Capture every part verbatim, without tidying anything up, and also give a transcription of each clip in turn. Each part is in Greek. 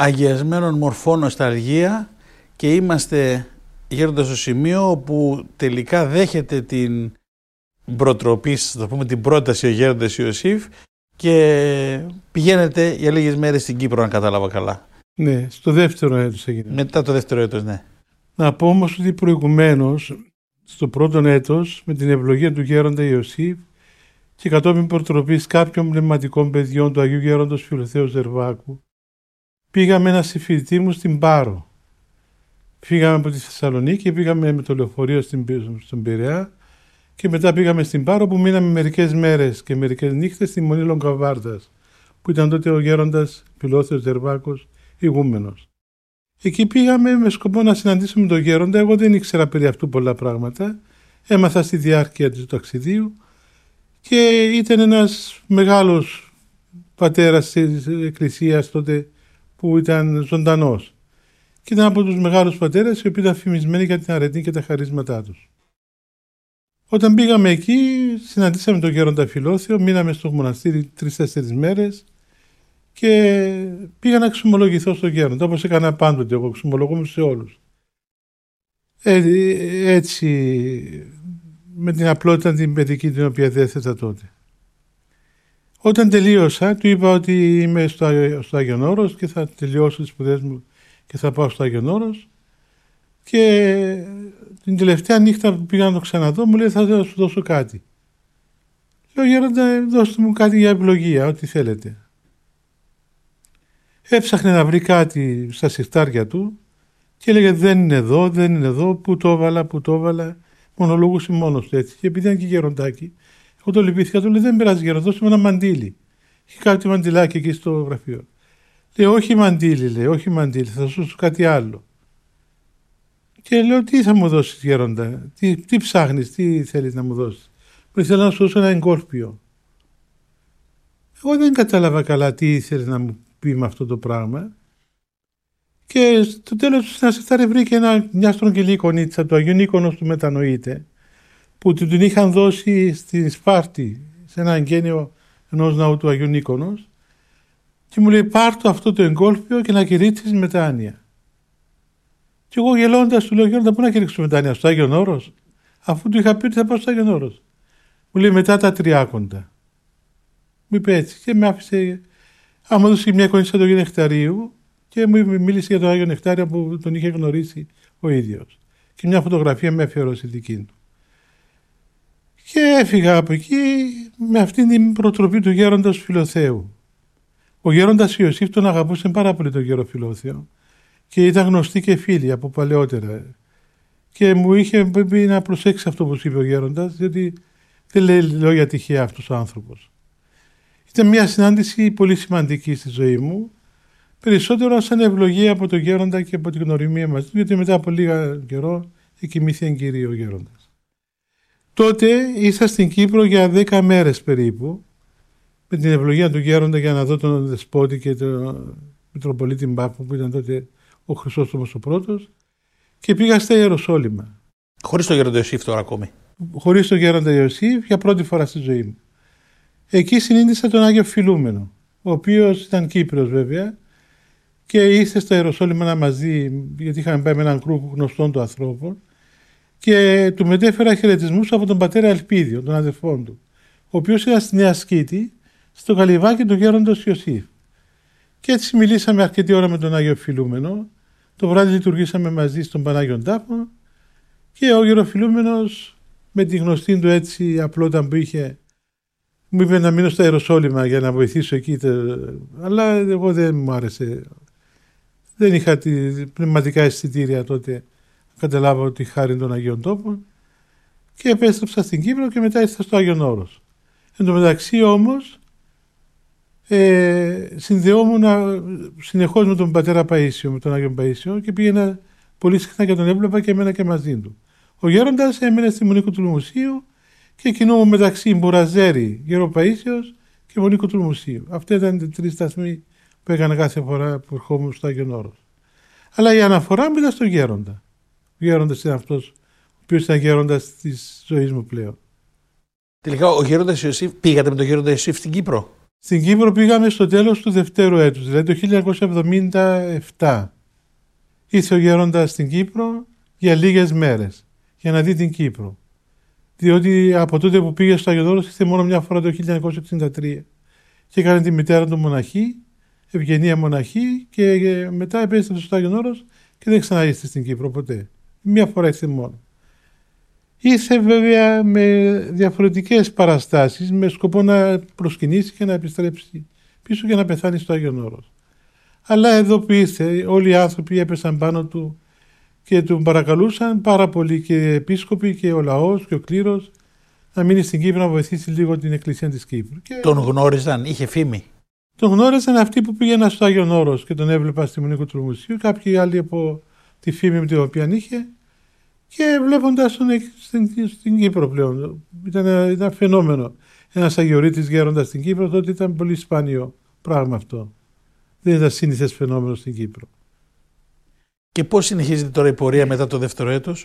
αγιασμένων μορφών νοσταλγία και είμαστε γέροντας στο σημείο όπου τελικά δέχεται την προτροπή, θα πούμε την πρόταση ο γέροντας Ιωσήφ και πηγαίνετε για λίγες μέρες στην Κύπρο, αν κατάλαβα καλά. Ναι, στο δεύτερο έτος έγινε. Μετά το δεύτερο έτος, ναι. Να πω όμως ότι προηγουμένως, στο πρώτο έτος, με την ευλογία του γέροντα Ιωσήφ και κατόπιν προτροπής κάποιων πνευματικών παιδιών του Αγίου Γέροντος Φιλοθέου Ζερβάκου, πήγαμε ένα συμφοιτητή μου στην Πάρο. Φύγαμε από τη Θεσσαλονίκη και πήγαμε με το λεωφορείο στον Πειραιά και μετά πήγαμε στην Πάρο, που μείναμε μερικές μέρες και μερικές νύχτες στη Μονή Λογκαβάρδας, που ήταν τότε ο γέροντας Φιλόθεος Ζερβάκος ηγούμενος. Εκεί πήγαμε με σκοπό να συναντήσουμε τον γέροντα. Εγώ δεν ήξερα περί αυτού πολλά πράγματα. Έμαθα στη διάρκεια του ταξιδίου και ήταν ένας μεγάλος πατέρας της Εκκλησίας τότε που ήταν ζωντανός. Και ήταν από τους μεγάλους πατέρες οι οποίοι ήταν φημισμένοι για την αρετή και τα χαρίσματά τους. Όταν πήγαμε εκεί, συναντήσαμε τον γέροντα Φιλόθεο, μείναμε στο μοναστήρι τρεις-τέσσερις μέρες και πήγα να εξομολογηθώ στον γέροντα, όπως έκανα πάντοτε, εγώ εξομολογούμαι σε όλους. Ε, έτσι, με την απλότητα την παιδική την οποία διέθετα τότε. Όταν τελείωσα, του είπα ότι είμαι στο, στο Άγιον Όρος και θα τελειώσω τις σπουδές μου και θα πάω στο Άγιον Όρος. Και την τελευταία νύχτα που πήγα να το ξαναδώ, μου λέει θα σου δώσω κάτι. Λέω γέροντα, δώστε μου κάτι για ευλογία, ό,τι θέλετε. Έψαχνε να βρει κάτι στα συρτάρια του και έλεγε δεν είναι εδώ, δεν είναι εδώ, πού το έβαλα, πού το έβαλα. Μονολογούσε μόνος του έτσι. Και επειδή ήταν και γεροντάκι, εγώ το λυπήθηκα, του λέει δεν πειράζει γέροντα, δώσε μου ένα μαντίλι. Είχε κάτι μαντιλάκι εκεί στο γραφείο. Λέει όχι μαντίλι, λέει, όχι μαντίλι, θα σου δώσω κάτι άλλο. Και λέω τι θα μου δώσεις γέροντα, τι, τι ψάχνεις, τι θέλεις να μου δώσεις. Μου ήθελα να σου δώσω ένα εγκόρπιο. Εγώ δεν κατάλαβα καλά τι ήθελε να μου πει με αυτό το πράγμα. Και στο τέλος του συνασυρτάρι βρήκε ένα, μια στρογγυλή εικονίτσα του Αγίου Νίκονος του Μετανοείται, που του την είχαν δώσει στη Σπάρτη, σε ένα εγγένειο ενός ναού του Αγίου Νίκονος, και μου λέει πάρ' το αυτό το εγκόλπιο και να κηρύξεις μετάνοια. Και εγώ γελώντας του λέω γέροντα πού να κηρύξω μετάνοια, στο Άγιον Όρος, αφού του είχα πει ότι θα πάω στο Άγιον Όρος. Μου λέει μετά τα Τριάκοντα. Μου είπε έτσι και με άφησε, άμα δώσει μια εικονίτσα του Αγίου Νεκταρίου και μου μίλησε για τον Άγιο Νεκτάριο που τον είχε γνωρίσει ο ίδιος. Και μια φωτογραφία με αφιερώση δική του. Και έφυγα από εκεί με αυτήν την προτροπή του γέροντας Φιλοθέου. Ο γέροντας Ιωσήφ τον αγαπούσε πάρα πολύ τον γέρο Φιλόθεο και ήταν γνωστοί και φίλοι από παλαιότερα. Και μου είχε πει να προσέξει αυτό που σου είπε ο γέροντας, διότι δεν λέει λόγια τυχαία αυτός ο άνθρωπος. Ήταν μια συνάντηση πολύ σημαντική στη ζωή μου, περισσότερο σαν ευλογία από τον γέροντα και από την γνωριμία μας, διότι μετά από λίγα καιρό εκοιμήθη εν Κυρίω ο γέροντας. Τότε ήρθα στην Κύπρο για δέκα μέρες περίπου, με την ευλογία του γέροντα για να δω τον Δεσπότη και τον Μητροπολίτη Μπάφου που ήταν τότε ο Χρυσόστομος ο πρώτος και πήγα στα Ιεροσόλυμα. Χωρίς τον γέροντα Ιωσήφ τώρα ακόμη. Χωρίς τον γέροντα Ιωσήφ για πρώτη φορά στη ζωή μου. Εκεί συνείδησα τον Άγιο Φιλούμενο, ο οποίος ήταν Κύπριος βέβαια και ήρθε στα Ιεροσόλυμα να μας δει, γιατί είχαμε πάει με έναν κρούκο γνωστών του ανθρώπων και του μετέφερα χαιρετισμούς από τον πατέρα Ελπίδιο, τον αδερφόν του, ο οποίος ήταν στη Νέα Σκήτη, στο καλυβάκι του γέροντος Ιωσήφ. Και έτσι μιλήσαμε αρκετή ώρα με τον Άγιο Φιλούμενο. Το βράδυ λειτουργήσαμε μαζί στον Πανάγιον Τάφο και ο γεροφιλούμενος με τη γνωστή του έτσι απλότητα που είχε μου είπε να μείνω στα Ιεροσόλυμα για να βοηθήσω εκεί, αλλά εγώ δεν μου άρεσε. Δεν είχα τη πνευματικά αισθητήρια τότε να καταλάβω ότι χάρη των Αγίων Τόπων και επέστρεψα στην Κύπρο και μετά ήρθα στο Άγιον Όρος. Εν τω μεταξύ όμως ε, συνδεόμουν συνεχώς με τον πατέρα Παΐσιο, με τον Άγιο Παΐσιο και πήγαινα πολύ συχνά και τον έβλεπα και εμένα και μαζί του. Ο γέροντας έμενε στη Μονή Κουτουλμουσίου και κινούμουν μεταξύ Μπουραζέρη, Γέρο Παΐσιος και Μονή Κουτουλμουσίου. Αυτοί ήταν οι τρεις σταθμοί που έκανα κάθε φορά που ερχόμουν στο Άγιον Όρος. Αλλά η αναφορά μου ήταν στον γέροντα. Ο γέροντας ήταν αυτός ο οποίος ήταν γέροντας της ζωής μου πλέον. Τελικά ο γέροντας Ιωσήφ, πήγατε με τον γέροντα Ιωσήφ στην Κύπρο? Στην Κύπρο πήγαμε στο τέλος του δευτέρου έτους, δηλαδή το χίλια εννιακόσια εβδομήντα επτά. Ήρθε ο γέροντας στην Κύπρο για λίγες μέρες, για να δει την Κύπρο. Διότι από τότε που πήγε στο Άγιον Όρος ήρθε μόνο μια φορά το χίλια εννιακόσια εξήντα τρία και έκανε τη μητέρα του μοναχή, Ευγενία μοναχή, και μετά επέστρεψε στο Άγιον Όρος και δεν ξαναήρθε στην Κύπρο ποτέ. Μια φορά ήρθε μόνο. Ήρθε βέβαια με διαφορετικές παραστάσεις, με σκοπό να προσκυνήσει και να επιστρέψει πίσω και να πεθάνει στο Άγιον Όρος. Αλλά εδώ που ήρθε, όλοι οι άνθρωποι έπεσαν πάνω του και τον παρακαλούσαν πάρα πολύ, και οι επίσκοποι και ο λαός και ο κλήρος, να μείνει στην Κύπρο να βοηθήσει λίγο την Εκκλησία της Κύπρου. Και τον γνώριζαν, είχε φήμη? Τον γνώριζαν αυτοί που πήγαιναν στο Άγιον Όρος και τον έβλεπαν στη Μονή Κοτρομουσίου, κάποιοι άλλοι από τη φήμη με την οποία είχε, και βλέποντας τον στην, στην Κύπρο πλέον. Ήταν, ήταν φαινόμενο. Ένας αγιορείτης γέροντας στην Κύπρο τότε ήταν πολύ σπάνιο πράγμα αυτό. Δεν ήταν σύνηθες φαινόμενο στην Κύπρο. Και πώς συνεχίζεται τώρα η πορεία μετά το δεύτερο έτος?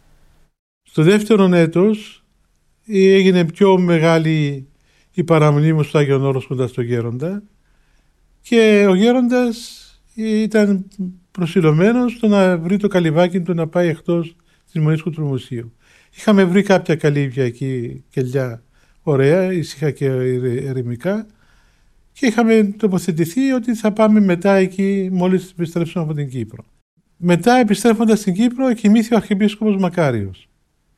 Στο δεύτερο έτος έγινε πιο μεγάλη η παραμονή μου στο Άγιον Όρος κοντά στο γέροντα, και ο γέροντας ήταν προσιλωμένος στο να βρει το καλυβάκι του να πάει εκτός της Μονής Κοτρομουσίου. Είχαμε βρει κάποια καλύβια εκεί, κελιά ωραία, ήσυχα και ερημικά, και είχαμε τοποθετηθεί ότι θα πάμε μετά εκεί μόλις επιστρέψουμε από την Κύπρο. Μετά, επιστρέφοντας στην Κύπρο, κοιμήθη ο Αρχιεπίσκοπος Μακάριος.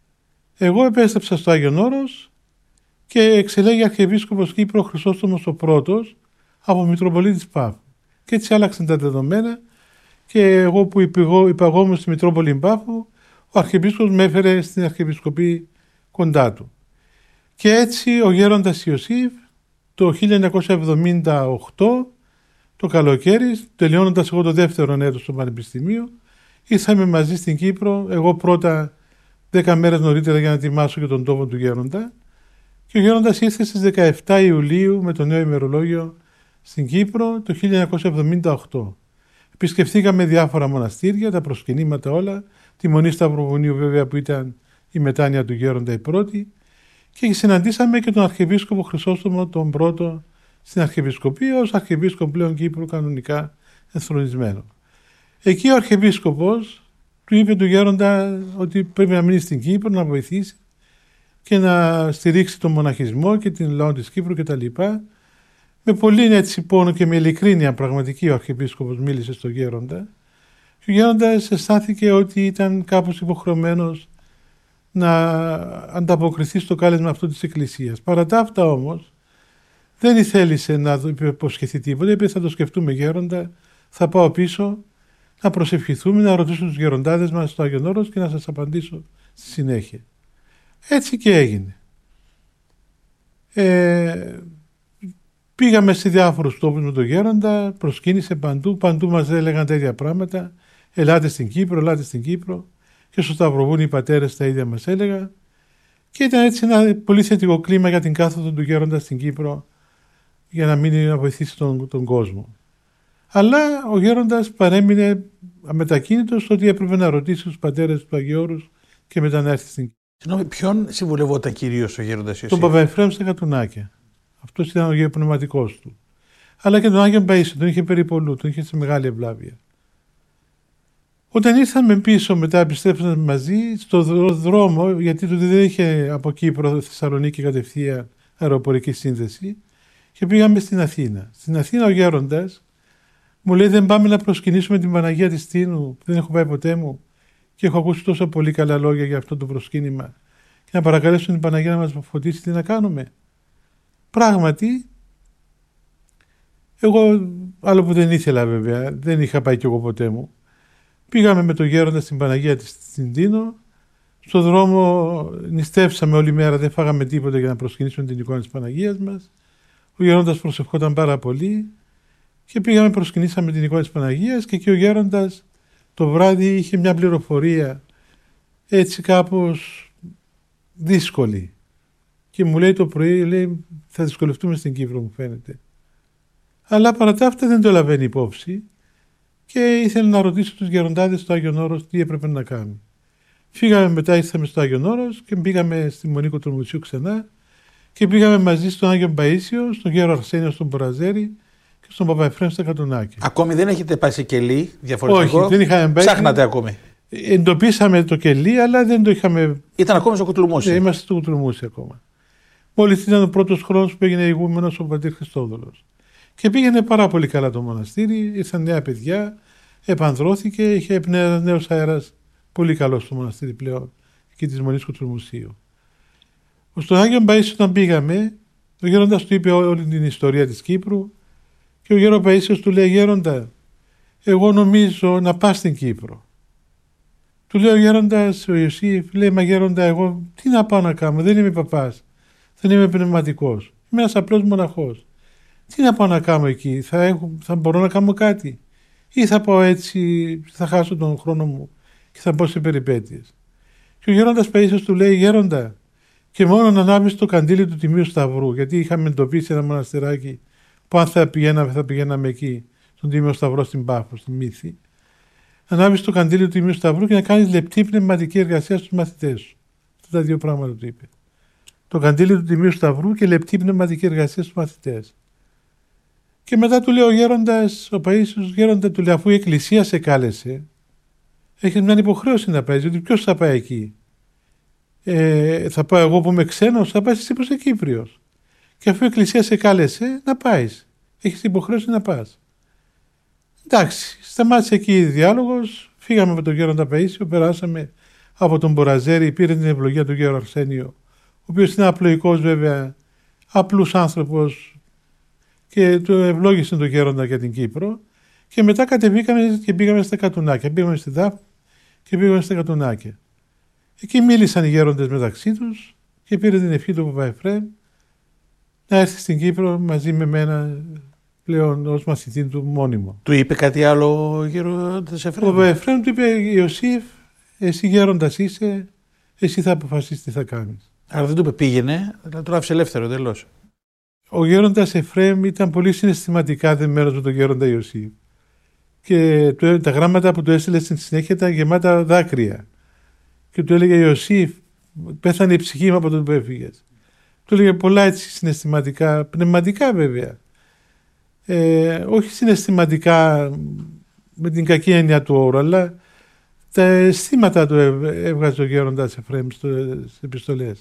Εγώ επέστρεψα στο Άγιον Όρος και εξελέγει Αρχιεπίσκοπος Κύπρο Χρυσόστομος ο πρώτος από Μητροπολίτης Πάφου. Και έτσι άλλαξαν τα δεδομένα, και εγώ που υπαγόμουν στη Μητρόπολη Πάφου, ο Αρχιεπίσκοπος με έφερε στην Αρχιεπισκοπή κοντά του. Και έτσι ο γέροντας Ιωσήφ το χίλια εννιακόσια εβδομήντα οκτώ, το καλοκαίρι, τελειώνοντας εγώ το δεύτερο έτος στο Πανεπιστημίο, ήρθαμε μαζί στην Κύπρο, εγώ πρώτα δέκα μέρες νωρίτερα για να ετοιμάσω και τον τόπο του γέροντα, και ο γέροντας ήρθε στις δεκαεπτά Ιουλίου με το νέο ημερολόγιο στην Κύπρο το χίλια εννιακόσια εβδομήντα οκτώ. Επισκεφθήκαμε διάφορα μοναστήρια, τα προσκυνήματα όλα, τη Μονή Σταυροβουνίου βέβαια που ήταν η μετάνοια του γέροντα η πρώτη, και συναντήσαμε και τον Αρχιεπίσκοπο Χρυσόστομο τον πρώτο στην Αρχιεπισκοπή, ως Αρχιεπίσκοπο πλέον Κύπρου κανονικά ενθρονισμένο. Εκεί ο Αρχιεπίσκοπος του είπε του γέροντα ότι πρέπει να μείνει στην Κύπρο, να βοηθήσει και να στηρίξει τον μοναχισμό και την λαό της Κύπρου κτλ. Με πολύ έτσι πόνο και με ειλικρίνεια πραγματική ο Αρχιεπίσκοπος μίλησε στον γέροντα, και ο γέροντας αισθάνθηκε ότι ήταν κάπως υποχρεωμένος να ανταποκριθεί στο κάλεσμα αυτό της Εκκλησίας. Παρά τα αυτά όμως δεν θέλησε να υποσχεθεί τίποτα, είπε θα το σκεφτούμε γέροντα, θα πάω πίσω να προσευχηθούμε, να ρωτήσω τους γεροντάδες μας στο Άγιον Όρος και να σας απαντήσω στη συνέχεια. Έτσι και έγινε. Ε, πήγαμε σε διάφορους τόπους με τον γέροντα, προσκύνησε παντού, παντού μας έλεγαν τα ίδια πράγματα, ελάτε στην Κύπρο, ελάτε στην Κύπρο, και στο Σταυροβούνι οι πατέρες τα ίδια μας έλεγαν, και ήταν έτσι ένα πολύ θετικό κλίμα για την κάθοδο του γέροντα στην Κύπρο, για να μείνει να βοηθήσει τον, τον κόσμο. Αλλά ο γέροντας παρέμεινε αμετακίνητος στο ότι έπρεπε να ρωτήσει τους πατέρες του Αγίου Όρους και μετά να έρθει στην Κύπρο. Συγγνώμη, ποιον συμβουλευόταν κυρίως ο γέροντας Ιωσήφ? Τον Παπαεφραίμ στα Κατουνάκια. Αυτός ήταν ο γεωπνευματικός του. Αλλά και τον Άγιον Παΐσιο, τον είχε περιπολού, τον είχε σε μεγάλη ευλάβεια. Όταν ήρθαμε πίσω, μετά επιστρέψαμε μαζί, στο δρόμο, γιατί τότε δεν είχε από Κύπρο Θεσσαλονίκη κατευθείαν αεροπορική σύνδεση, και πήγαμε στην Αθήνα. Στην Αθήνα ο γέροντας μου λέει δεν πάμε να προσκυνήσουμε την Παναγία της Τίνου, που δεν έχω πάει ποτέ μου και έχω ακούσει τόσα πολύ καλά λόγια για αυτό το προσκύνημα, και να παρακαλέσουμε την Παναγία να μας φωτίσει τι να κάνουμε. Πράγματι, εγώ άλλο που δεν ήθελα βέβαια, δεν είχα πάει κι εγώ ποτέ μου, πήγαμε με τον γέροντα στην Παναγία της στην Τίνο. Στο δρόμο νηστεύσαμε όλη μέρα, δεν φάγαμε τίποτα για να προσκυνήσουμε την εικόνα της Παναγίας μας. Ο γέροντας προσευχόταν πάρα πολύ και πήγαμε, προσκυνήσαμε την εικόνα της Παναγίας, και εκεί ο γέροντας το βράδυ είχε μια πληροφορία έτσι κάπως δύσκολη και μου λέει το πρωί, λέει, θα δυσκολευτούμε στην Κύπρο μου φαίνεται. Αλλά παρά τα αυτά δεν το λαβαίνει υπόψη και ήθελε να ρωτήσει τους γεροντάδες στο Άγιον Όρος τι έπρεπε να κάνει. Φύγαμε μετά, ήρθαμε στο Άγιον Όρος και πήγαμε στη Μονή Κοτρομουσίου ξανά Και πήγαμε μαζί στον Άγιο Παΐσιο, στον Γέρο Αρσένιο στον Μποραζέρη και στον Παπαεφρέμ στα Κατουνάκια. Ακόμη δεν έχετε πάει σε κελί διαφορετικό? Όχι, δεν είχαμε πάει. Ψάχνατε ακόμη? Εντοπίσαμε το κελί, αλλά δεν το είχαμε. Ήταν ακόμη στο Κουτουλουμούσι? Ναι, είμαστε στο Κουτουλουμούσι ακόμα. Μόλις ήταν ο πρώτος χρόνος που έγινε ηγούμενος ο πατήρ Χριστόδουλος. Και πήγαινε πάρα πολύ καλά το μοναστήρι, ήρθαν νέα παιδιά, επανδρώθηκε, είχε ένα νέος αέρας πολύ καλό στο μοναστήρι πλέον, εκεί της Μονής Κουτουλουμουσίου. Στον Άγιο Παΐσιο όταν πήγαμε, ο γέροντας του είπε όλη την ιστορία της Κύπρου και ο γέρο Παΐσιος του λέει: Γέροντα, εγώ νομίζω να πας στην Κύπρο. Του λέει ο γέροντας, ο Ιωσήφ, λέει: Μα γέροντα, εγώ τι να πάω να κάνω, δεν είμαι παπάς, δεν είμαι πνευματικός, είμαι ένας απλός μοναχός. Τι να πάω να κάνω εκεί, θα, έχω, θα μπορώ να κάνω κάτι ή θα πάω έτσι, θα χάσω τον χρόνο μου και θα μπω σε περιπέτειες. Και ο γέροντας Παΐσιος του λέει: Γέροντα, και μόνο να ανάβεις το καντήλι του Τιμίου Σταυρού, γιατί είχαμε εντοπίσει ένα μοναστεράκι που αν θα πηγαίναμε, θα πηγαίναμε εκεί, στον Τίμιο Σταυρό στην Πάφο, στη Μύθη. Να ανάβεις το καντήλι του Τιμίου Σταυρού και να κάνεις λεπτή πνευματική εργασία στους μαθητές σου. Αυτά τα δύο πράγματα του είπε. Το καντήλι του Τιμίου Σταυρού και λεπτή πνευματική εργασία στους μαθητές. Και μετά του λέει ο γέροντας, ο Παΐσιος, γέροντα, του λέει: Αφού η Εκκλησία σε κάλεσε, έχεις μια υποχρέωση να πάει, γιατί ποιος θα πάει εκεί? Ε, θα πάω εγώ που είμαι ξένος, θα πάει εσύ που είσαι Κύπριος. Και αφού η Εκκλησία σε κάλεσε, να πάεις. Έχεις υποχρέωση να πας. Εντάξει, σταμάτησε εκεί η διάλογος, φύγαμε με τον γέροντα Παΐσιο, περάσαμε από τον Μποραζέρη, πήρε την ευλογία του γέρο Αρσένιο, ο οποίος είναι απλοϊκός βέβαια, απλούς άνθρωπος, και του ευλόγησε τον γέροντα για την Κύπρο. Και μετά κατεβήκαμε και πήγαμε στα Κατουνάκια. Πήγαμε στη Δάφνη και πήγαμε στα Κατουνάκια. Εκεί μίλησαν οι γέροντες μεταξύ τους και πήρε την ευχή του Παπαεφρέμ να έρθει στην Κύπρο μαζί με μένα πλέον ως μαθητή του μόνιμο. Του είπε κάτι άλλο ο γέροντας Εφρέμ? Ο Παπαεφρέμ του είπε: Ιωσήφ, εσύ γέροντας είσαι, εσύ θα αποφασίσεις τι θα κάνεις. Άρα δεν του είπε πήγαινε, αλλά τον άφησε ελεύθερο εντελώς. Ο γέροντας Εφρέμ ήταν πολύ συναισθηματικά δεμένος με τον γέροντα Ιωσήφ. Και τα γράμματα που του έστειλε στην συνέχεια ήταν γεμάτα δάκρυα. Και του έλεγε: Ιωσήφ, πέθανε η ψυχή μου από τον που έφυγες. Του έλεγε πολλά έτσι συναισθηματικά, πνευματικά βέβαια. Ε, όχι συναισθηματικά με την κακή έννοια του όρου, αλλά τα αισθήματα του έβγαζε ο γέροντας Εφρέμ στις επιστολές.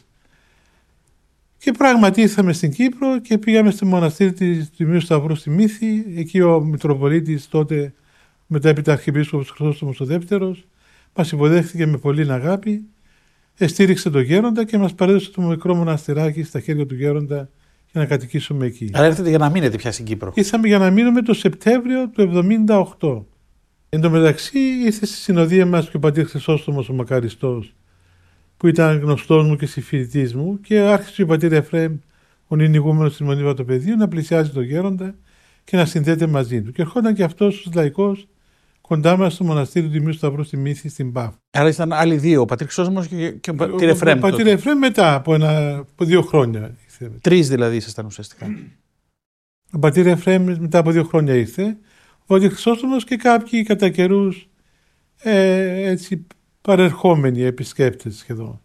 Και πράγματι ήρθαμε στην Κύπρο και πήγαμε στο μοναστήρι του Τιμίου Σταυρού στη Μύθη. Εκεί ο Μητροπολίτης τότε, μετά επί Αρχιεπίσκοπος Χρυσόστομος ο Δεύτερος, μας υποδέχθηκε με πολύ αγάπη, εστήριξε τον γέροντα και μας παρέδωσε το μικρό μοναστηράκι στα χέρια του γέροντα για να κατοικήσουμε εκεί. Άρα ήρθατε για να μείνετε πια στην Κύπρο? Ήρθαμε για να μείνουμε το Σεπτέμβριο του εβδομήντα οκτώ. Εν τω μεταξύ ήρθε στη συνοδεία μας και ο πατήρ Χρυσόστομος ο Μακαριστός, που ήταν γνωστός μου και συμφοιτητής μου, και άρχισε ο πατήρ Εφρέμ, ο νυνηγούμενος της Μονής Βατοπεδίου, να πλησιάζει τον γέροντα και να συνδέεται μαζί του. Και ερχόταν και αυτός ως λαϊκός κοντά μας στο μοναστήρι του Τιμίου Σταυρού στη Μύθη στην Πάφο. Άρα ήταν άλλοι δύο, ο πατήρ Χρυσόστομος και, και ο πατήρ Εφρέμ. Ο πατήρ Εφρέμ μετά από, ένα, από δύο χρόνια ήρθε. Τρεις δηλαδή ήσασταν ουσιαστικά. Ο πατήρ Εφρέμ μετά από δύο χρόνια ήρθε. Ο πατήρ Χρυσόστομος και κάποιοι κατά καιρούς ε, έτσι παρερχόμενοι επισκέπτες σχεδόν.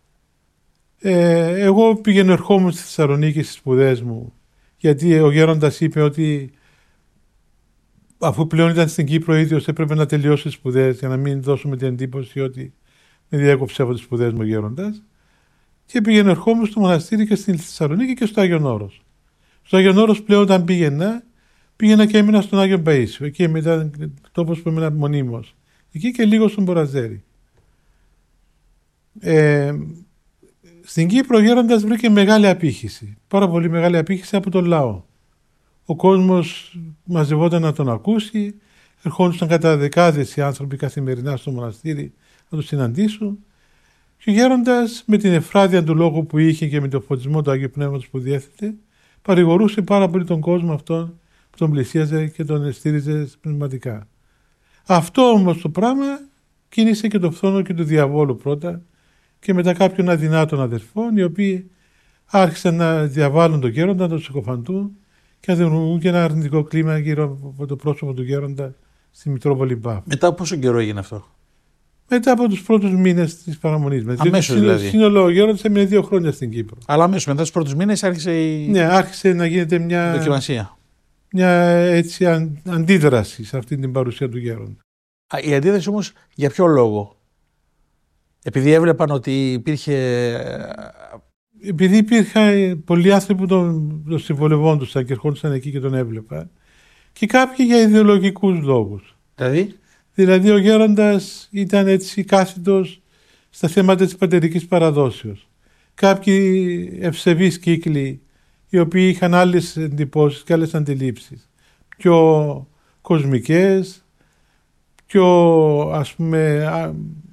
Ε, εγώ πήγαινε ερχόμουν στη Θεσσαλονίκη στις σπουδές μου, γιατί ο γέροντας είπε ότι αφού πλέον ήταν στην Κύπρο ίδιος έπρεπε να τελειώσει τις σπουδές για να μην δώσουμε την εντύπωση ότι με διέκοψε από τις σπουδές μου ο γέροντας, και πήγαινε ερχόμουν στο μοναστήρι και στη Θεσσαλονίκη και στο Άγιον Όρος. Στο Άγιον Όρος πλέον όταν πήγαινα, πήγαινα και έμεινα στον Άγιο Παΐσιο. Εκεί ήταν τόπος που έμεινα μονίμως. Εκεί και λίγο στον Μποραζέρη. Ε, στην Κύπρο ο γέροντας βρήκε μεγάλη απήχηση. Πάρα πολύ μεγάλη απήχηση από τον λαό. Ο κόσμος μαζευόταν να τον ακούσει, ερχόντουσαν κατά δεκάδες οι άνθρωποι καθημερινά στο μοναστήρι να τον συναντήσουν. Και ο γέροντας με την ευφράδεια του λόγου που είχε και με τον φωτισμό του Αγίου Πνεύματος που διέθετε, παρηγορούσε πάρα πολύ τον κόσμο αυτόν που τον πλησίαζε και τον στήριζε πνευματικά. Αυτό όμως το πράγμα κίνησε και το φθόνο και του διαβόλου πρώτα και μετά κάποιων αδυνάτων αδερφών, οι οποίοι άρχισαν να διαβάλουν τον γέροντα, να τον συκοφαντούν και να δημιουργούν και ένα αρνητικό κλίμα γύρω από το πρόσωπο του γέροντα στη Μητρόπολη Πάφο. Μετά πόσο καιρό έγινε αυτό? Μετά από τους πρώτους μήνες της παραμονής μας. Αμέσως δηλαδή. Σύνολο ο γέροντας έμεινε δύο χρόνια στην Κύπρο. Αλλά αμέσως μετά τους πρώτους μήνες άρχισε η Ναι, άρχισε να γίνεται μια, δοκιμασία. μια έτσι, αν, αντίδραση σε αυτή την παρουσία του γέροντα. Α, η αντίδραση όμως για ποιο λόγο? Επειδή έβλεπαν ότι υπήρχε... Επειδή υπήρχαν πολλοί άνθρωποι που τον, τον συμβολευόντουσαν και ερχόντουσαν εκεί και τον έβλεπαν. Και κάποιοι για ιδεολογικούς λόγους. Δηλαδή? Δηλαδή ο γέροντας ήταν έτσι κάθετος στα θέματα της πατερικής παραδόσεως. Κάποιοι ευσεβείς κύκλοι οι οποίοι είχαν άλλες εντυπώσεις και άλλες αντιλήψεις. Πιο κοσμικές, πιο ας πούμε, α,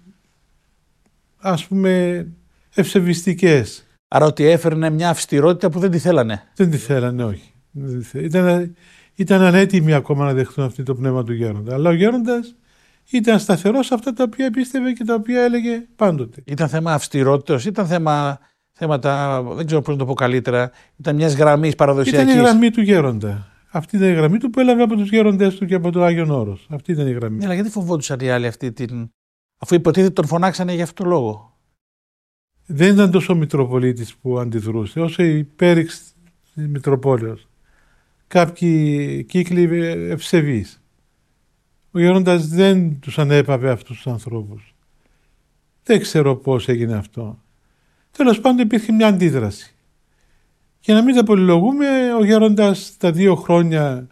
ας πούμε ευσεβιστικές. Άρα ότι έφερνε μια αυστηρότητα που δεν τη θέλανε. Δεν τη θέλανε, όχι. Δεν τη θέλανε. Ήταν, ήταν ανέτοιμοι ακόμα να δεχτούν αυτό το πνεύμα του γέροντα. Αλλά ο γέροντας ήταν σταθερός σε αυτά τα οποία πίστευε και τα οποία έλεγε πάντοτε. Ήταν θέμα αυστηρότητας, ήταν θέμα, θέματα, δεν ξέρω πώς να το πω καλύτερα, ήταν μιας γραμμής παραδοσιακής. Ήταν η γραμμή του γέροντα. Αυτή ήταν η γραμμή του που έλαβε από τους γέροντες του και από το Άγιον Όρος. Αυτή ήταν η γραμμή. Ναι, αλλά γιατί φοβόντουσαν οι άλλοι αυτή την... αφού υποτίθεται τον φωνάξανε για αυτόν τον λόγο. Δεν ήταν τόσο ο Μητροπολίτης που αντιδρούσε, όσο η πέριξ της Μητροπόλεως. Κάποιοι κύκλοι ευσεβείς. Ο γέροντας δεν τους ανέπαβε αυτούς τους ανθρώπους. Δεν ξέρω πώς έγινε αυτό. Τέλος πάντων υπήρχε μια αντίδραση. Για να μην τα πολυλογούμε, ο γέροντας τα δύο χρόνια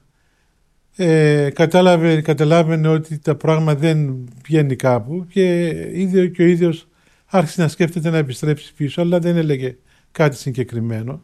ε, κατάλαβε, καταλάβαινε ότι τα πράγματα δεν βγαίνει κάπου και, ίδιο, και ο ίδιος άρχισε να σκέφτεται να επιστρέψει πίσω, αλλά δεν έλεγε κάτι συγκεκριμένο.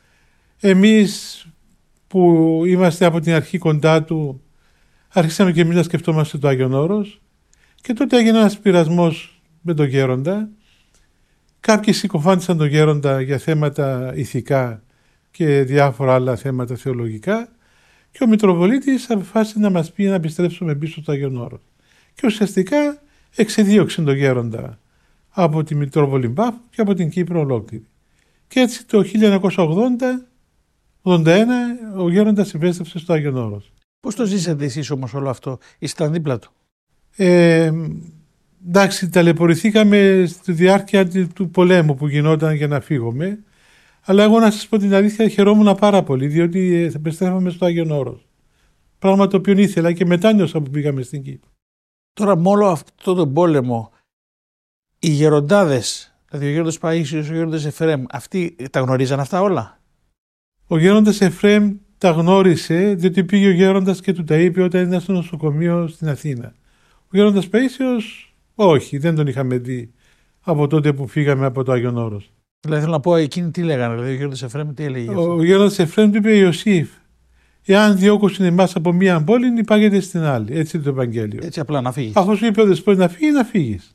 Εμείς που είμαστε από την αρχή κοντά του, άρχισαμε και εμείς να σκεφτόμαστε το Άγιον Όρος και τότε έγινε ένας πειρασμός με τον γέροντα. Κάποιοι συκοφάντησαν τον γέροντα για θέματα ηθικά και διάφορα άλλα θέματα θεολογικά και ο Μητροπολίτης αποφάσισε να μας πει να επιστρέψουμε πίσω στο Άγιον Όρος. Και ουσιαστικά εξεδίωξε τον γέροντα από τη Μητρόπολη Μπάφου και από την Κύπρο ολόκληρη. Και έτσι το χίλια εννιακόσια ογδόντα ογδόντα ένα ο γέροντας επέστρεψε στο Άγιον Όρος. Πώς το ζήσατε εσείς όμως όλο αυτό? Ήσταν δίπλα του? Ε, εντάξει, ταλαιπωρηθήκαμε στη διάρκεια του πολέμου που γινόταν για να φύγουμε. Αλλά εγώ να σας πω την αλήθεια, χαιρόμουν πάρα πολύ, διότι επιστρέφαμε στο Άγιον Όρος. Πράγμα το οποίο ήθελα και μετάνιωσα που πήγαμε στην Κύπρο. Τώρα με όλο αυτό τον πόλεμο, οι γεροντάδες, δηλαδή ο γέροντας Παΐσιος, ο γέροντας Εφραίμ, αυτοί τα γνωρίζαν αυτά όλα? Ο γέροντας Εφραίμ τα γνώρισε, διότι πήγε ο γέροντας και του τα είπε όταν ήταν στο νοσοκομείο στην Αθήνα. Ο γέροντας Παΐσιος, όχι, δεν τον είχαμε δει από τότε που φύγαμε από το Άγιον Όρος. Δηλαδή θέλω να πω, εκείνοι τι λέγανε, δηλαδή ο γέροντας Εφραίμ τι έλεγε? Ο, ο γέροντας Εφραίμ του είπε Ιωσήφ, εάν διώκωσαν εμάς από μία πόλη, υπάγεται στην άλλη. Έτσι είναι το Ευαγγέλιο. Έτσι απλά να φύγεις. Αφού σου είπε ο Δεσπότης να φύγει, να φύγεις.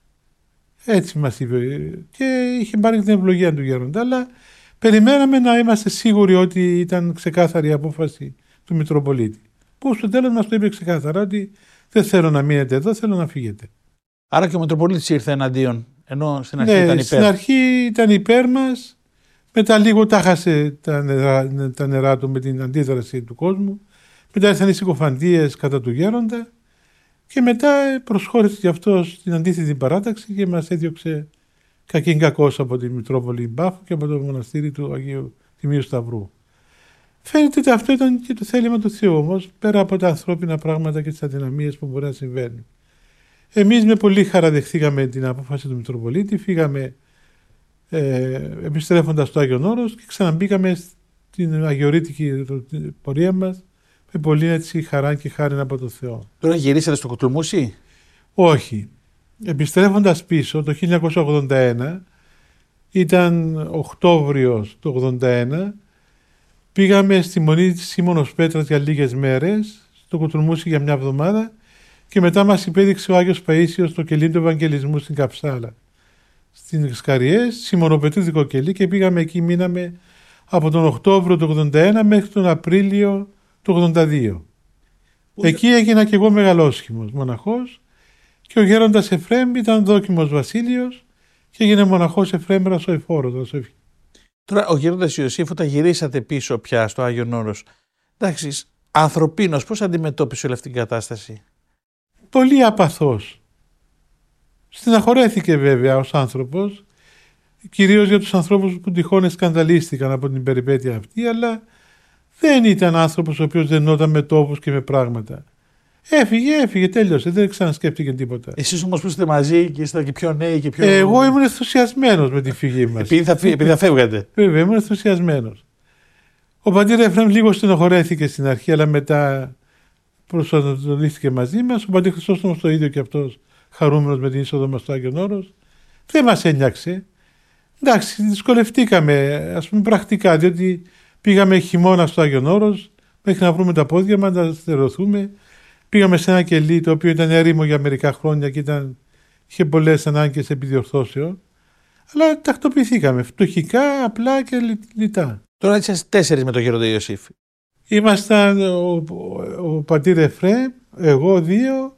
Έτσι μας είπε. Και είχε πάρει την ευλογία του γέροντα, αλλά περιμέναμε να είμαστε σίγουροι ότι ήταν ξεκάθαρη η απόφαση του Μητροπολίτη. Που στο τέλος μας το είπε ξεκάθαρα ότι δεν θέλω να μείνετε εδώ, θέλω να φύγετε. Άρα και ο Μητροπολίτης ήρθε εναντίον, ενώ στην αρχή ναι, ήταν υπέρ. Στην αρχή ήταν υπέρ μας, μετά λίγο τα χάσε τα νερά, τα νερά του με την αντίδραση του κόσμου, μετά ήρθαν οι συκοφαντίες κατά του γέροντα και μετά προσχώρησε και αυτός στην αντίθετη παράταξη και μας έδιωξε κακήν κακός από τη Μητρόπολη Μπάφου και από το μοναστήρι του Αγίου Τιμίου Σταυρού. Φαίνεται ότι αυτό ήταν και το θέλημα του Θεού, όμως, πέρα από τα ανθρώπινα πράγματα και τις αδυναμίες που μπορεί να συμβαίνουν. Εμείς με πολύ χαρά δεχθήκαμε την απόφαση του Μητροπολίτη, φύγαμε ε, επιστρέφοντας στο Άγιον Όρος και ξαναμπήκαμε στην αγιορείτικη πορεία μας με πολύ έτσι χαρά και χάρη από τον Θεό. Τώρα γυρίσατε στο Κοτρομούσι? Όχι. Επιστρέφοντας πίσω το χίλια εννιακόσια ογδόντα ένα, ήταν Οκτώβριος του ογδόντα ένα, πήγαμε στη Μονή της Σίμωνος Πέτρας για λίγες μέρες, στο Κοτρομούσι για μια εβδομάδα και μετά μας υπέδειξε ο Άγιος Παΐσιος το κελί του Ευαγγελισμού στην Καψάλα. Στις Σκαριές, Σιμωνοπετρίδικο κελί και πήγαμε εκεί, μείναμε από τον Οκτώβριο του ογδόντα ένα μέχρι τον Απρίλιο του ογδόντα δύο. Ούτε... Εκεί έγινα και εγώ μεγαλόσχημος μοναχός και ο γέροντας Εφραίμ ήταν δόκιμος βασίλειος και έγινε μοναχός Εφραίμ Ρασοεφόρος. Τώρα ο γέροντας Ιωσήφ, όταν γυρίσατε πίσω πια στο Άγιον Όρος, εντάξει, ανθρωπίνος πώς αντιμετώπισε όλη αυτή την κατάσταση? Πολύ απαθώς. Στεναχωρέθηκε βέβαια ως άνθρωπος, κυρίως για τους ανθρώπους που τυχόν σκανδαλίστηκαν από την περιπέτεια αυτή, αλλά δεν ήταν άνθρωπος ο οποίος δενόταν με τόπους και με πράγματα. Έφυγε, έφυγε, τέλειωσε, δεν ξανασκέφτηκε τίποτα. Εσείς όμως που είστε μαζί και είστε και πιο νέοι και πιο... Ε, εγώ ήμουν ενθουσιασμένος με τη φυγή μας. Επειδή θα, επειδή θα φεύγατε. Βέβαια, ήμουν ενθουσιασμένος. Ο πατήρ Εφραίμ λίγο στενοχωρέθηκε στην αρχή, αλλά μετά προσανατολίστηκε μαζί μας. Ο πατήρ Χρυσόστομος το ίδιο και αυτός, χαρούμενος με την είσοδο μας στο Άγιον Όρος. Δεν μας ένιαξε. Εντάξει, δυσκολευτήκαμε, ας πούμε, πρακτικά, διότι πήγαμε χειμώνα στο Άγιον Όρος, μέχρι να βρούμε τα πόδια μας, να στερεωθούμε. Πήγαμε σε ένα κελί το οποίο ήταν έρημο για μερικά χρόνια και ήταν, είχε πολλές ανάγκες επιδιορθώσεων. Αλλά τακτοποιηθήκαμε φτωχικά, απλά και λιτά. Τώρα είσαστε τέσσερις με τον Γέροντα Ιωσήφ. Ήμασταν ο, ο, ο πατήρ Εφραίμ, εγώ δύο,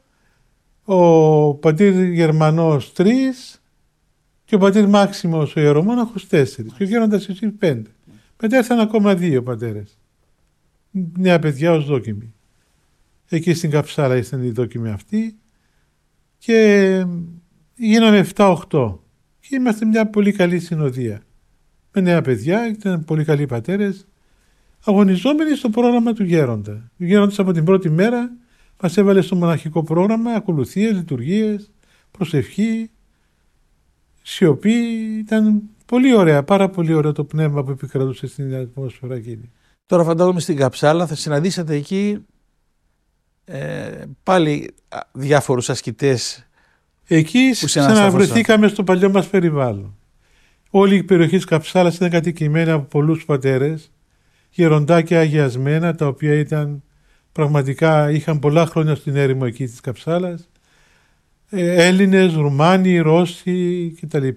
ο πατήρ Γερμανός τρεις και ο πατήρ Μάξιμος ο ιερομόναχος τέσσερις και ο Γέροντας Ιωσήφ πέντε. Μετά ήρθαν ακόμα δύο πατέρες. Νέα παιδιά ως δόκιμοι. Εκεί στην Καψάρα ήσταν οι δόκιμοι αυτοί και γίναμε επτά οχτώ και είμαστε μια πολύ καλή συνοδεία. Με νέα παιδιά, ήταν πολύ καλοί πατέρες, αγωνιζόμενοι στο πρόγραμμα του Γέροντα. Ο Γέροντας από την πρώτη μέρα μας έβαλε στο μοναχικό πρόγραμμα ακολουθίες, λειτουργίες, προσευχή, σιωπή. Ήταν πολύ ωραία, πάρα πολύ ωραίο το πνεύμα που επικρατούσε στην ατμόσφαιρα εκείνη. Τώρα φαντάζομαι στην Καψάλα θα συναντήσατε εκεί ε, πάλι διάφορους ασκητές. Εκεί ξαναβρεθήκαμε στο παλιό μας περιβάλλον. Όλη η περιοχή της Καψάλας ήταν κατοικημένη από πολλούς πατέρες, γεροντάκια αγιασμένα, τα οποία ήταν πραγματικά, είχαν πολλά χρόνια στην έρημο εκεί της Καψάλας, ε, Έλληνες, Ρουμάνοι, Ρώσοι κτλ.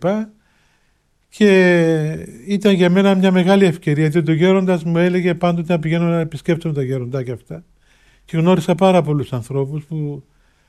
Και ήταν για μένα μια μεγάλη ευκαιρία, διότι ο Γέροντας μου έλεγε πάντοτε να πηγαίνω να επισκέπτομαι τα γεροντάκια αυτά. Και γνώρισα πάρα πολλούς ανθρώπους που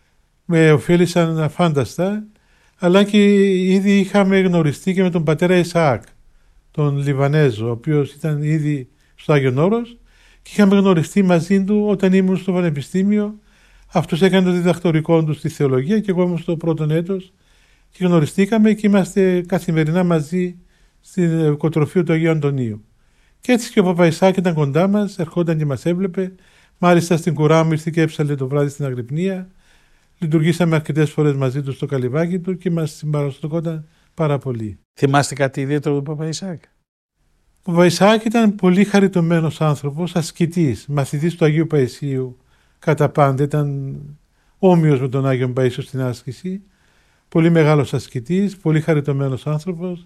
με ωφέλησαν αφάνταστα, αλλά και ήδη είχαμε γνωριστεί και με τον πατέρα Ισαάκ, τον Λιβανέζο, ο οποίος ήταν ήδη στο Άγιον Όρος και είχαμε γνωριστεί μαζί του όταν ήμουν στο πανεπιστήμιο. Αυτός έκανε το διδακτορικό του στη θεολογία και εγώ ήμουν στο πρώτο έτος και γνωριστήκαμε και είμαστε καθημερινά μαζί στην οικοτροφείο του Αγίου Αντωνίου. Και έτσι και ο Παπα Ισαάκ ήταν κοντά μας, ερχόταν και μας έβλεπε. Μάλιστα στην κουρά μου ήρθε και έψαλε το βράδυ στην Αγρυπνία. Λειτουργήσαμε αρκετές φορές μαζί του στο καλυβάκι του και μας συμπαραστοκόταν πάρα πολύ. Θυμάστε κάτι ιδιαίτερο του Παπα Ισαάκ? Ο Παπα Ισαάκ ήταν πολύ χαριτωμένος άνθρωπος, ασκητής, μαθητής του Αγίου Παϊσίου κατά πάντα. Ήταν όμοιος με τον Άγιον Παΐσιο στην άσκηση. Πολύ μεγάλος ασκητής, πολύ χαριτωμένος άνθρωπος.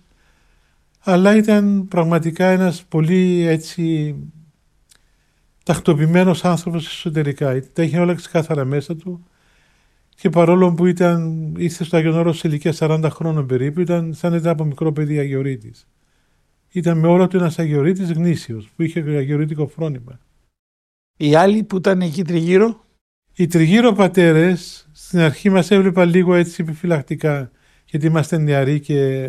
Αλλά ήταν πραγματικά ένας πολύ έτσι τακτοποιημένος άνθρωπος εσωτερικά. Τα είχε όλα ξεκάθαρα μέσα του. Και παρόλο που ήταν, ήρθε στο Άγιον Όρος σε ηλικία σαράντα χρόνων περίπου, ήταν σαν ήταν από μικρό παιδί αγιορείτης. Ήταν με όλα του ένας αγιορείτης γνήσιος, που είχε αγιορείτικο φρόνημα. Οι άλλοι που ήταν εκεί τριγύρω? Οι τριγύρω πατέρες, στην αρχή μας έβλεπα λίγο έτσι επιφυλακτικά, γιατί είμαστε νεαροί και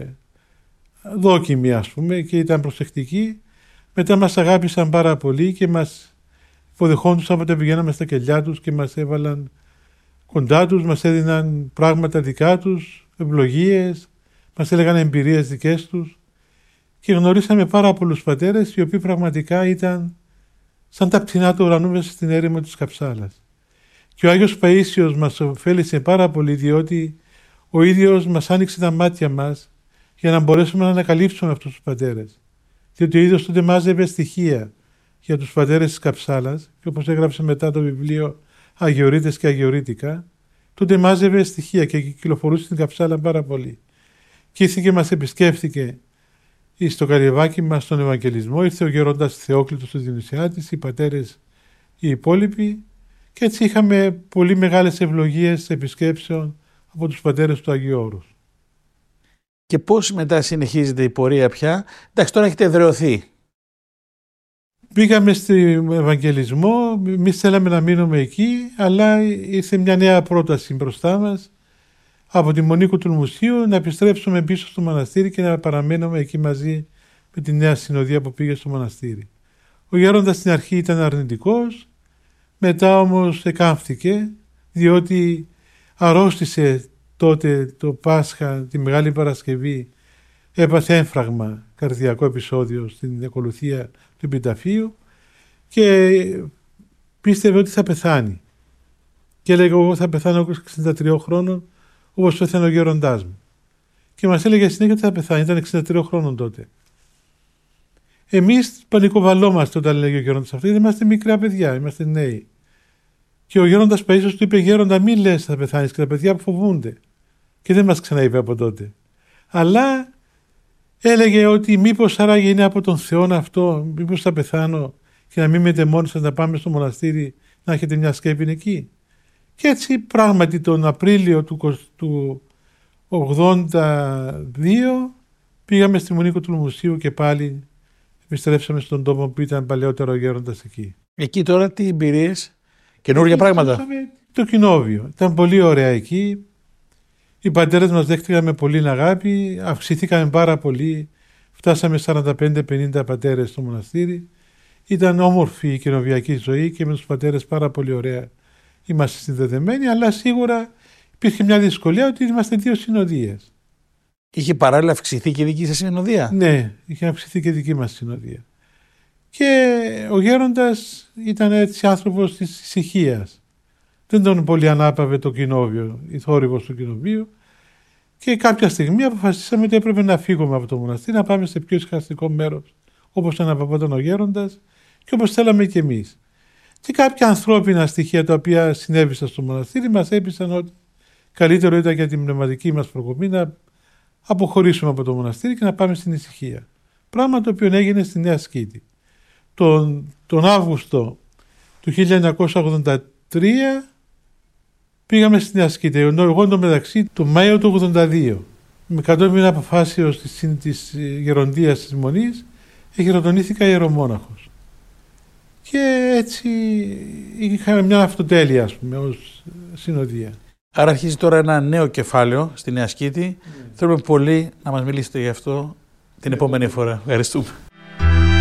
δόκιμοι ας πούμε και ήταν προσεκτικοί. Μετά μας αγάπησαν πάρα πολύ και μας υποδεχόντουσαν όποτε πηγαίναμε στα κελιά τους και μας έβαλαν κοντά τους, μας έδιναν πράγματα δικά τους, ευλογίες, μας έλεγαν εμπειρίες δικές τους και γνωρίσαμε πάρα πολλούς πατέρες οι οποίοι πραγματικά ήταν σαν τα πτηνά του ουρανού μέσα στην έρημο της Καψάλας. Και ο Άγιος Παΐσιος μας ωφέλησε πάρα πολύ διότι ο ίδιος μας άνοιξε τα μάτια μας για να μπορέσουμε να ανακαλύψουμε αυτούς τους πατέρες. Διότι ο ίδιος τότε μάζευε στοιχεία για τους πατέρες της Καψάλας και όπως έγραψε μετά το βιβλίο Αγιορείτες και Αγιορείτικα, τότε μάζευε στοιχεία και κυκλοφορούσε στην Καψάλα πάρα πολύ. Και ήρθε και μας επισκέφθηκε στο καριεβάκι μας στον Ευαγγελισμό, ήρθε ο γερόντας Θεόκλητος του Διονυσιάτης, οι πατέρες οι υπόλοιποι και έτσι είχαμε πολύ μεγάλες ευλογίες επισκέψεων από τους πατέρες του Αγίου Όρους. Και πώς μετά συνεχίζεται η πορεία πια? Εντάξει, τώρα έχετε εδραιωθεί. Πήγαμε στον Ευαγγελισμό, εμείς θέλαμε να μείνουμε εκεί, αλλά ήρθε μια νέα πρόταση μπροστά μας από τη Μονή του Μουσείου να επιστρέψουμε πίσω στο μοναστήρι και να παραμένουμε εκεί μαζί με τη νέα συνοδεία που πήγε στο μοναστήρι. Ο γέροντας στην αρχή ήταν αρνητικός, μετά όμως εκάμφθηκε διότι αρρώστησε τότε το Πάσχα, τη Μεγάλη Παρασκευή, έπαθε έμφραγμα καρδιακό επεισόδιο στην ακολουθία του επιταφείου και πίστευε ότι θα πεθάνει. Και έλεγε εγώ θα πεθάνω εξήντα τριών χρόνων όπως πέθανε ο γέροντάς μου. Και μας έλεγε συνέχεια ότι θα πεθάνει, ήταν εξήντα τριών χρόνων τότε. Εμείς πανικοβαλόμαστε όταν λέγει ο γέροντας αυτό, γιατί είμαστε μικρά παιδιά, είμαστε νέοι. Και ο γέροντας Παΐσιος του είπε: Γέροντα, μην λες θα πεθάνεις, και τα παιδιά που φοβούνται. Και δεν μας ξαναείπε από τότε. Αλλά έλεγε ότι μήπως άραγε είναι από τον Θεό αυτό, μήπως θα πεθάνω και να μην μείνετε μόνοι σας, να πάμε στο μοναστήρι να έχετε μια σκέπη εκεί. Και έτσι πράγματι τον Απρίλιο του ογδόντα δύο πήγαμε στη Μονή Κοτουλμουσίου και πάλι επιστρέψαμε στον τόπο που ήταν παλαιότερο ο γέροντας εκεί. Εκεί τώρα τι εμπειρίες, καινούργια πράγματα? Το κοινόβιο. Ήταν πολύ ωραία εκεί. Οι πατέρες μας δέχτηκαν με πολύ αγάπη, αυξηθήκαμε πάρα πολύ. Φτάσαμε σαράντα πέντε πενήντα πατέρες στο μοναστήρι. Ήταν όμορφη η κοινοβιακή ζωή και με τους πατέρες πάρα πολύ ωραία. Είμαστε συνδεδεμένοι, αλλά σίγουρα υπήρχε μια δυσκολία ότι είμαστε δύο συνοδείες. Είχε παράλληλα αυξηθεί και η δική σας συνοδεία? Ναι, είχε αυξηθεί και η δική μας συνοδεία. Και ο γέροντας ήταν έτσι άνθρωπος της ησυχίας. Δεν τον πολύ ανάπαυε το κοινόβιο, η θόρυβος του κοινοβίου. Και κάποια στιγμή αποφασίσαμε ότι έπρεπε να φύγουμε από το μοναστήρι, να πάμε σε πιο ησυχαστικό μέρος, όπως αναπαυόταν ο γέροντας και όπως θέλαμε κι εμείς. Και κάποια ανθρώπινα στοιχεία τα οποία συνέβησαν στο μοναστήρι μας έπεισαν ότι καλύτερο ήταν για την πνευματική μας προκοπή να αποχωρήσουμε από το μοναστήρι και να πάμε στην ησυχία. Πράγμα το οποίο έγινε στη Νέα Σκήτη. Τον, τον Αύγουστο του χίλια εννιακόσια ογδόντα τρία πήγαμε στη Νέα Σκήτη. Εγώ εντωμεταξύ το Μάιο του ογδόντα δύο, με κατόπιν αποφάσεως της, της γεροντείας της Μονής, χειροτονήθηκα ιερομόναχος. Και έτσι είχαμε μια αυτοτέλεια, ας πούμε, ως συνοδεία. Άρα αρχίζει τώρα ένα νέο κεφάλαιο στη Νέα Σκήτη. Mm. Θέλουμε πολύ να μας μιλήσετε γι' αυτό την επόμενη φορά. Ευχαριστούμε.